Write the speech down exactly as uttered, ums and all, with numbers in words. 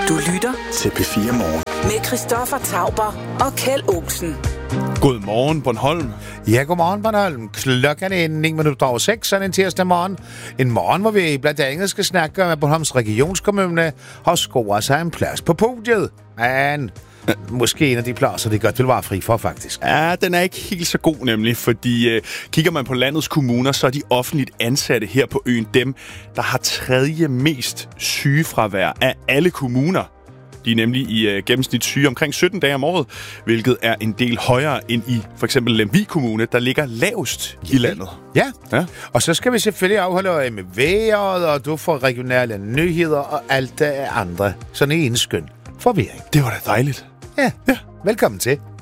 Du lytter til P fire Morgen med Christoffer Tauber og Kjeld Olsen. Godmorgen, Bornholm. Ja, godmorgen, Bornholm. Klokken er ni minutter over seks, sådan en tirsdag morgen. En morgen, hvor vi blandt andet skal snakke om, at Bornholms regionskommune har scoret sig en plads på podiet. Men måske en af de pladser, det godt vil være fri for, faktisk. Ja, den er ikke helt så god nemlig, fordi øh, kigger man på landets kommuner, så er de offentligt ansatte her på øen dem, der har tredje mest sygefravær af alle kommuner. De er nemlig i øh, gennemsnit syge omkring sytten dage om året, hvilket er en del højere end i for eksempel Lemvig Kommune, der ligger lavest ja. i landet. Ja. ja, og så skal vi selvfølgelig afholde øje med vejret, og du får regionale nyheder og alt det andre. Sådan en skøn forvirring. Det var da dejligt. Ja, ja. Velkommen til.